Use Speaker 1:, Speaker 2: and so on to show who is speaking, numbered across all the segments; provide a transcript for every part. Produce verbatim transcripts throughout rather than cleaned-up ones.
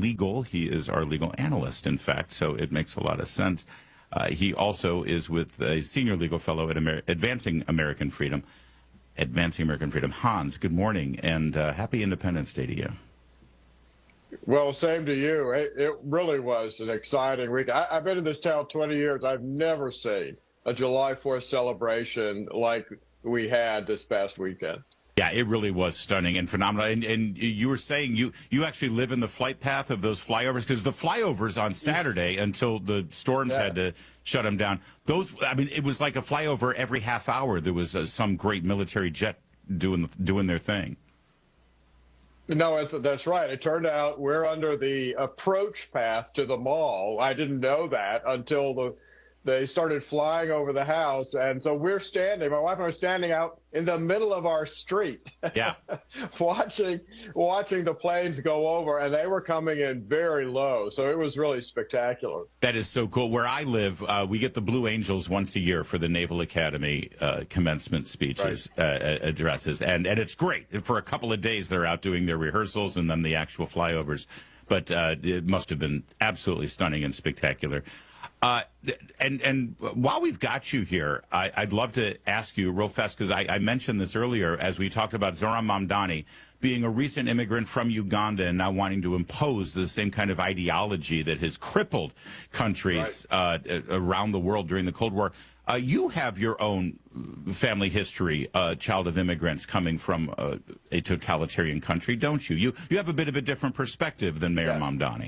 Speaker 1: legal. He is our legal analyst, in fact, so it makes a lot of sense. Uh, he also is with a senior legal fellow at Amer- Advancing American Freedom. Advancing American Freedom. Hans, good morning, and uh, happy Independence Day to you.
Speaker 2: Well, same to you. It, it really was an exciting week. I, I've been in this town twenty years. I've never seen a July fourth celebration like we had this past weekend.
Speaker 1: Yeah, it really was stunning and phenomenal. And, and you were saying you, you actually live in the flight path of those flyovers, because the flyovers on Saturday, until the storms yeah. had to shut them down, those, I mean, it was like a flyover every half hour. There was uh, some great military jet doing doing their thing.
Speaker 2: No, it's, that's right. It turned out we're under the approach path to the mall. I didn't know that until the they started flying over the house. And so we're standing, my wife and I are standing out in the middle of our street,
Speaker 1: yeah,
Speaker 2: watching watching the planes go over, and they were coming in very low. So it was really spectacular.
Speaker 1: That is so cool. Where I live, uh, we get the Blue Angels once a year for the Naval Academy uh, commencement speeches, right. uh, addresses. And, and it's great. For a couple of days, they're out doing their rehearsals and then the actual flyovers. But uh, it must have been absolutely stunning and spectacular. Uh, and and while we've got you here, I, I'd love to ask you real fast, because I, I mentioned this earlier as we talked about Zoran Mamdani being a recent immigrant from Uganda and now wanting to impose the same kind of ideology that has crippled countries right. uh, around the world during the Cold War. Uh, you have your own family history, uh, child of immigrants coming from uh, a totalitarian country, don't you? You you have a bit of a different perspective than Mayor yeah. Mamdani.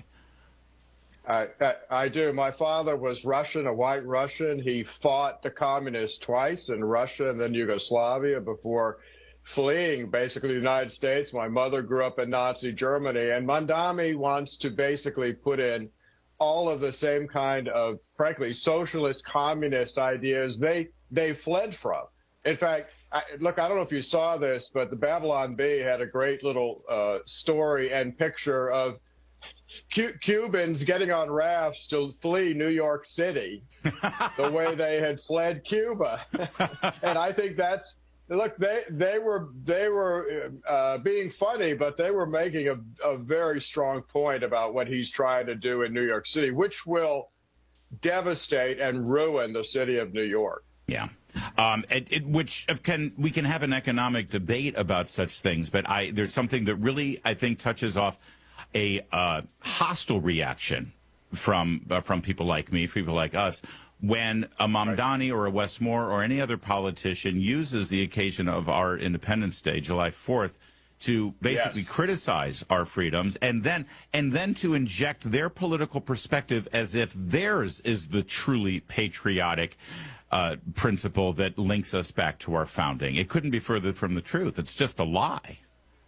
Speaker 2: I, I, I do. My father was Russian, a white Russian. He fought the communists twice in Russia and then Yugoslavia before fleeing basically the United States. My mother grew up in Nazi Germany, and Mamdani wants to basically put in all of the same kind of, frankly, socialist, communist ideas they they fled from. In fact, I, look, I don't know if you saw this, but the Babylon Bee had a great little uh, story and picture of C- Cubans getting on rafts to flee New York City the way they had fled Cuba. And I think that's, look, they they were they were uh, being funny, but they were making a, a very strong point about what he's trying to do in New York City, which will devastate and ruin the city of New York.
Speaker 1: Yeah. Um, it, it, which can we can have an economic debate about such things, but I there's something that really, I think, touches off a uh, hostile reaction from uh, from people like me, people like us, when a Mamdani or a Westmore or any other politician uses the occasion of our Independence Day, July fourth, to basically yes. criticize our freedoms, and then and then to inject their political perspective as if theirs is the truly patriotic uh, principle that links us back to our founding. It couldn't be further from the truth. It's just a lie.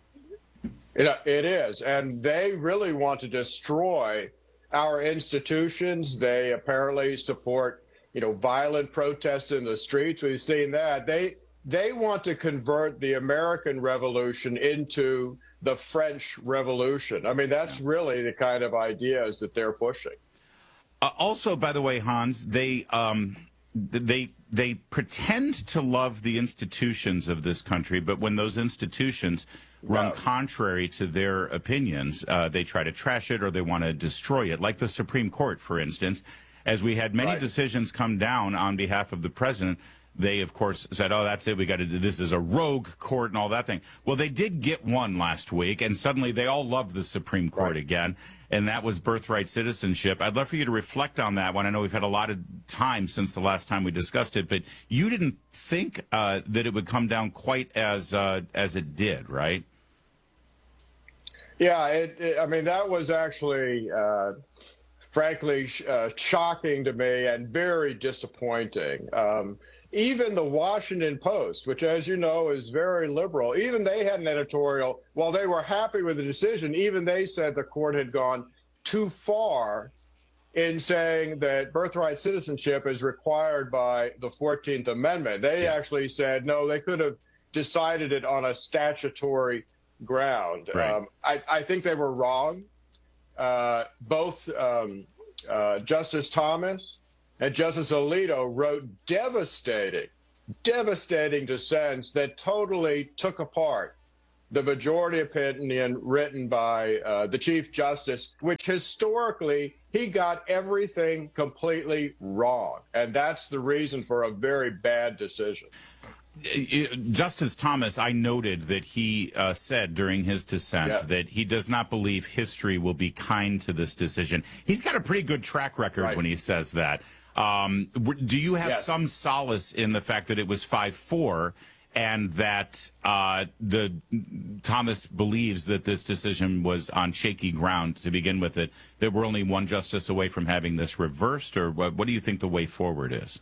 Speaker 2: It, it is, and they really want to destroy our institutions. They apparently support, you know, violent protests in the streets. We've seen that. They they want to convert the American Revolution into the French Revolution. I mean, that's really the kind of ideas that they're pushing.
Speaker 1: Uh, also, by the way, Hans, they um, they they pretend to love the institutions of this country, but when those institutions run contrary to their opinions, uh, they try to trash it or they want to destroy it, like the Supreme Court, for instance. As we had many right. decisions come down on behalf of the president, they, of course, said, oh, that's it, we got to do this is a rogue court and all that thing. Well, they did get one last week, and suddenly they all love the Supreme Court right. again, and that was birthright citizenship. I'd love for you to reflect on that one. I know we've had a lot of time since the last time we discussed it, but you didn't think uh, that it would come down quite as uh, as it did, right?
Speaker 2: Yeah, it, it, I mean, that was actually, uh, frankly, sh- uh, shocking to me and very disappointing. Um, even the Washington Post, which, as you know, is very liberal, even they had an editorial. While they were happy with the decision, even they said the court had gone too far in saying that birthright citizenship is required by the fourteenth Amendment. They yeah. actually said, no, they could have decided it on a statutory ground.
Speaker 1: Right.
Speaker 2: Um, I, I think they were wrong. Uh, both um, uh, Justice Thomas and Justice Alito wrote devastating, devastating dissents that totally took apart the majority opinion written by uh, the Chief Justice, which historically he got everything completely wrong. And that's the reason for a very bad decision.
Speaker 1: Justice Thomas, I noted that he uh, said during his dissent yeah. that he does not believe history will be kind to this decision. He's got a pretty good track record right. when he says that. Um, do you have yes. some solace in the fact that it was five four and that uh, the Thomas believes that this decision was on shaky ground to begin with, it, that we're only one justice away from having this reversed? Or what, what do you think the way forward is?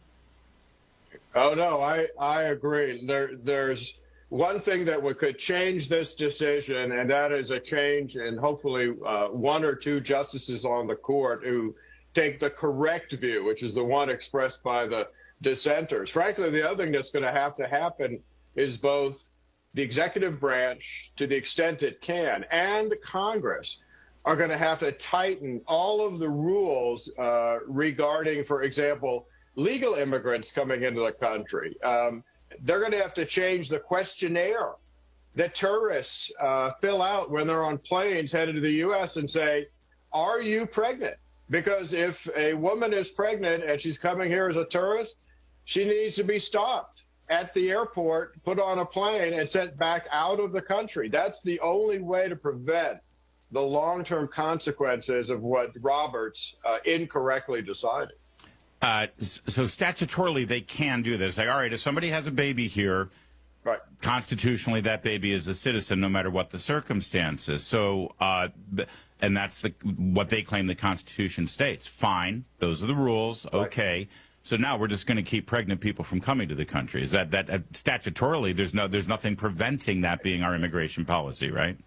Speaker 2: Oh, no, I, I agree. There, there's one thing that would, could change this decision, and that is a change in hopefully uh, one or two justices on the court who take the correct view, which is the one expressed by the dissenters. Frankly, the other thing that's going to have to happen is both the executive branch, to the extent it can, and Congress are going to have to tighten all of the rules uh, regarding, for example, legal immigrants coming into the country. Um, they're going to have to change the questionnaire that tourists uh, fill out when they're on planes headed to the U S and say, are you pregnant? Because if a woman is pregnant and she's coming here as a tourist, she needs to be stopped at the airport, put on a plane, and sent back out of the country. That's the only way to prevent the long-term consequences of what Roberts uh, incorrectly decided.
Speaker 1: Uh, so statutorily, they can do this. Like, all right, if somebody has a baby here,
Speaker 2: right.
Speaker 1: constitutionally, that baby is a citizen no matter what the circumstances. So, uh, and that's the, what they claim the Constitution states. Fine. Those are the rules.
Speaker 2: Right.
Speaker 1: Okay. So now we're just going to keep pregnant people from coming to the country. Is that, that uh, statutorily, there's no, there's nothing preventing that being our immigration policy, right?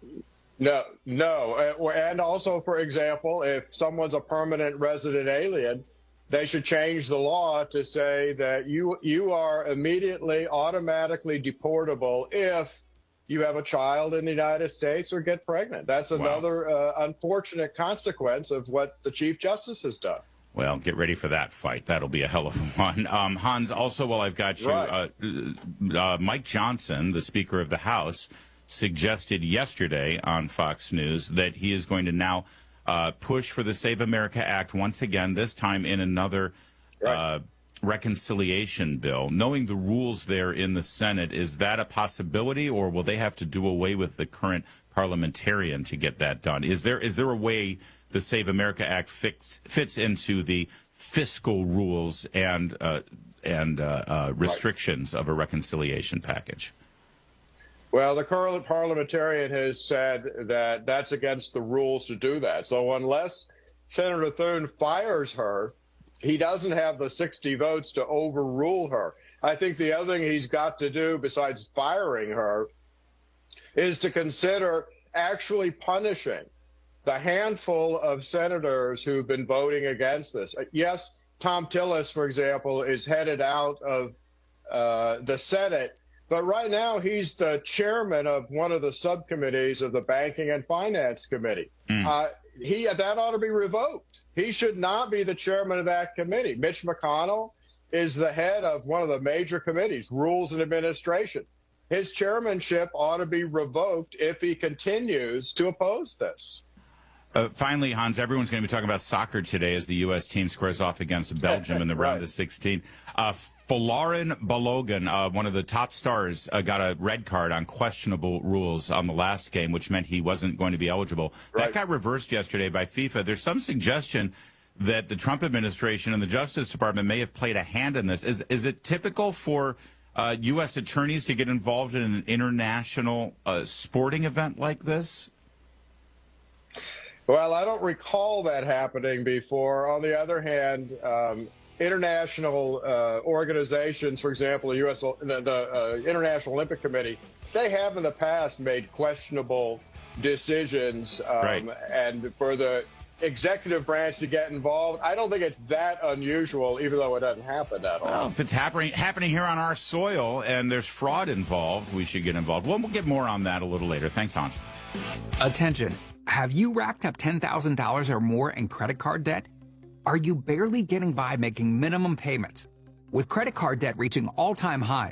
Speaker 2: No, no. And also, for example, if someone's a permanent resident alien, they should change the law to say that you you are immediately, automatically deportable if you have a child in the United States or get pregnant. That's another wow. uh, unfortunate consequence of what the Chief Justice has done.
Speaker 1: Well, get ready for that fight. That'll be a hell of a one. Um, Hans, also, while I've got you,
Speaker 2: right.
Speaker 1: uh, uh, Mike Johnson, the Speaker of the House, suggested yesterday on Fox News that he is going to now Uh, push for the Save America Act once again, this time in another right. uh, reconciliation bill. Knowing the rules there in the Senate, is that a possibility, or will they have to do away with the current parliamentarian to get that done? Is there is there a way the Save America Act fix, fits into the fiscal rules and uh, and uh, uh, restrictions right. of a reconciliation package?
Speaker 2: Well, the current parliamentarian has said that that's against the rules to do that. So unless Senator Thune fires her, he doesn't have the sixty votes to overrule her. I think the other thing he's got to do, besides firing her, is to consider actually punishing the handful of senators who've been voting against this. Yes, Tom Tillis, for example, is headed out of uh, the Senate. But right now, he's the chairman of one of the subcommittees of the Banking and Finance Committee. Mm. Uh, he that ought to be revoked. He should not be the chairman of that committee. Mitch McConnell is the head of one of the major committees, Rules and Administration. His chairmanship ought to be revoked if he continues to oppose this.
Speaker 1: Uh, finally, Hans, everyone's going to be talking about soccer today as the U S team squares off against Belgium in the round
Speaker 2: right.
Speaker 1: of sixteen. Uh, Folarin Balogun, uh, one of the top stars, uh, got a red card on questionable rules on the last game, which meant he wasn't going to be eligible.
Speaker 2: Right.
Speaker 1: That got reversed yesterday by FIFA. There's some suggestion that the Trump administration and the Justice Department may have played a hand in this. Is, is it typical for uh, U S attorneys to get involved in an international uh, sporting event like this?
Speaker 2: Well, I don't recall that happening before. On the other hand, um, international uh, organizations, for example, the U S the, the uh, International Olympic Committee, they have in the past made questionable decisions, um,
Speaker 1: right.
Speaker 2: and for the executive branch to get involved, I don't think it's that unusual, even though it doesn't happen that often.
Speaker 1: Well, if it's happening happening here on our soil and there's fraud involved, we should get involved. Well, we'll get more on that a little later. Thanks, Hans.
Speaker 3: Attention. Have you racked up ten thousand dollars or more in credit card debt? Are you barely getting by making minimum payments? With credit card debt reaching all-time highs,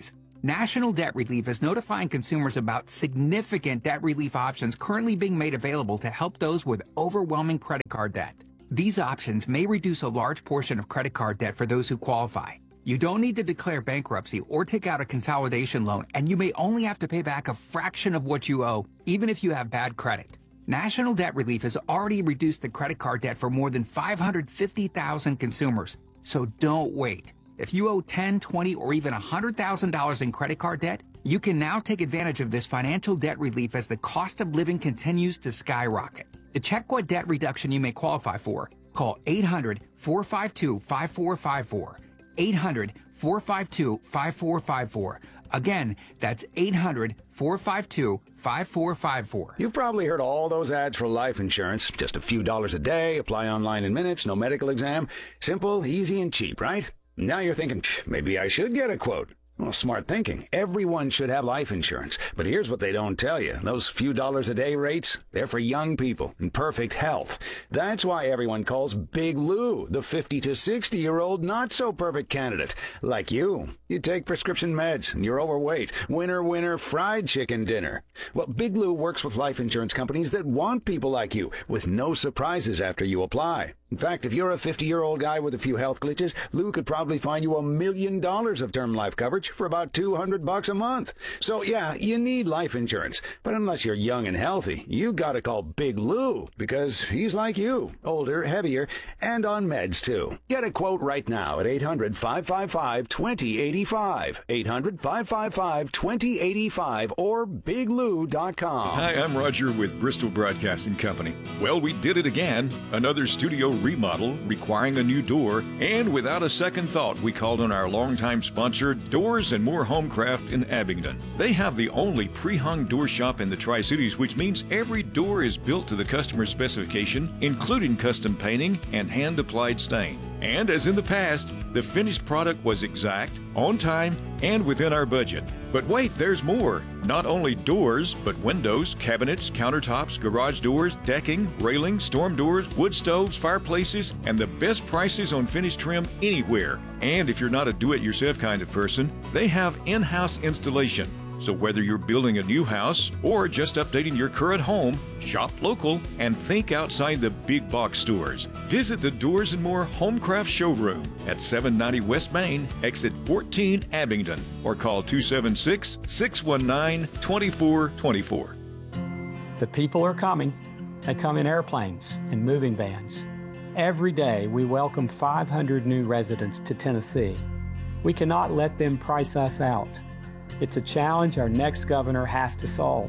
Speaker 3: National Debt Relief is notifying consumers about significant debt relief options currently being made available to help those with overwhelming credit card debt. These options may reduce a large portion of credit card debt for those who qualify. You don't need to declare bankruptcy or take out a consolidation loan, and you may only have to pay back a fraction of what you owe, even if you have bad credit. National Debt Relief has already reduced the credit card debt for more than five hundred fifty thousand consumers, so don't wait. If you owe ten, twenty, or even one hundred thousand dollars in credit card debt, you can now take advantage of this financial debt relief as the cost of living continues to skyrocket. To check what debt reduction you may qualify for, call eight hundred, four five two, five four five four. eight hundred, four five two, five four five four. Again, that's eight hundred, four five two, five four five four.
Speaker 4: You've probably heard all those ads for life insurance. Just a few dollars a day, apply online in minutes, no medical exam. Simple, easy, and cheap, right? Now you're thinking, maybe I should get a quote. Well, smart thinking. Everyone should have life insurance. But here's what they don't tell you. Those few dollars a day rates, they're for young people in perfect health. That's why everyone calls Big Lou the fifty to sixty-year-old not-so-perfect candidate. Like you. You take prescription meds and you're overweight. Winner, winner, fried chicken dinner. Well, Big Lou works with life insurance companies that want people like you, with no surprises after you apply. In fact, if you're a fifty-year-old guy with a few health glitches, Lou could probably find you a million dollars of term life coverage for about two hundred bucks a month. So yeah, you need life insurance. But unless you're young and healthy, you gotta call Big Lou, because he's like you, older, heavier, and on meds too. Get a quote right now at eight hundred, five five five, two zero eight five, eight hundred, five five five, two zero eight five, or big lou dot com.
Speaker 5: Hi, I'm Roger with Bristol Broadcasting Company. Well, we did it again. Another studio remodel requiring a new door, and without a second thought, we called on our longtime sponsor, Doors and More Homecraft in Abingdon. They have the only pre-hung door shop in the Tri-Cities, which means every door is built to the customer's specification, including custom painting and hand-applied stain. And as in the past, the finished product was exact, on time, and within our budget. But wait, there's more. Not only doors, but windows, cabinets, countertops, garage doors, decking, railings, storm doors, wood stoves, fireplaces, and the best prices on finished trim anywhere. And if you're not a do-it-yourself kind of person, they have in-house installation. So whether you're building a new house or just updating your current home, shop local and think outside the big box stores. Visit the Doors and More Homecraft Showroom at seven ninety West Main, exit fourteen, Abingdon, or call two seven six, six one nine, two four two four.
Speaker 6: The people are coming. They come in airplanes and moving vans. Every day we welcome five hundred new residents to Tennessee. We cannot let them price us out. It's a challenge our next governor has to solve.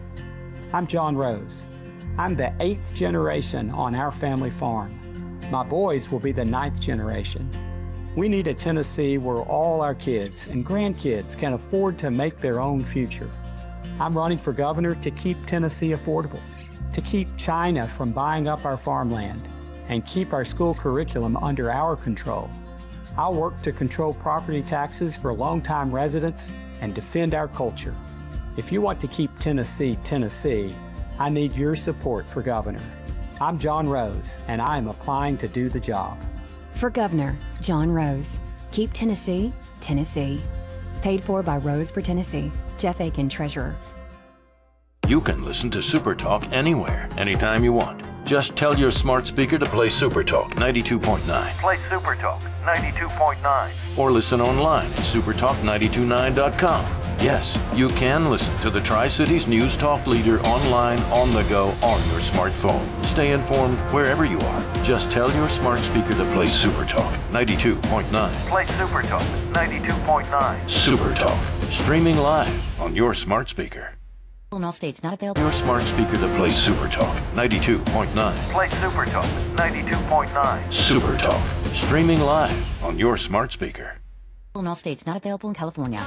Speaker 6: I'm John Rose. I'm the eighth generation on our family farm. My boys will be the ninth generation. We need a Tennessee where all our kids and grandkids can afford to make their own future. I'm running for governor to keep Tennessee affordable, to keep China from buying up our farmland, and keep our school curriculum under our control. I'll work to control property taxes for longtime residents and defend our culture. If you want to keep Tennessee, Tennessee, I need your support for governor. I'm John Rose, and I am applying to do the job.
Speaker 7: For governor, John Rose. Keep Tennessee, Tennessee. Paid for by Rose for Tennessee. Jeff Aiken, Treasurer.
Speaker 8: You can listen to Super Talk anywhere, anytime you want. Just tell your smart speaker to play Super Talk ninety-two point nine.
Speaker 9: Play Super Talk ninety-two point nine.
Speaker 8: Or listen online at super talk nine two nine dot com. Yes, you can listen to the Tri-Cities News Talk leader online, on the go, on your smartphone. Stay informed wherever you are. Just tell your smart speaker to play Super Talk ninety-two point nine.
Speaker 9: Play Super Talk ninety-two point nine.
Speaker 8: Super Talk, streaming live on your smart speaker.
Speaker 7: In all states not available.
Speaker 8: Your smart speaker that plays Super Talk ninety-two point nine.
Speaker 9: Play Super Talk ninety-two point nine.
Speaker 8: Super Talk, streaming live on your smart speaker.
Speaker 7: In all states not available in California.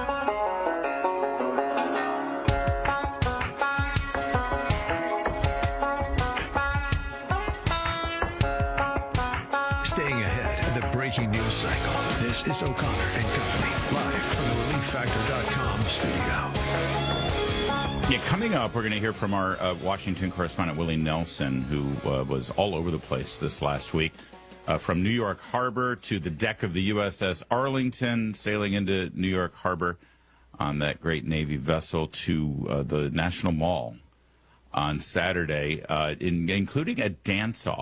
Speaker 10: Staying ahead of the breaking news cycle. This is O'Connor and Company, live from the relief factor dot com studio.
Speaker 1: Yeah, coming up, we're going to hear from our uh, Washington correspondent, Willie Nelson, who uh, was all over the place this last week. Uh, from New York Harbor to the deck of the U S S Arlington, sailing into New York Harbor. on that great Navy vessel to uh, the National Mall on Saturday, uh, in, including a dance-off.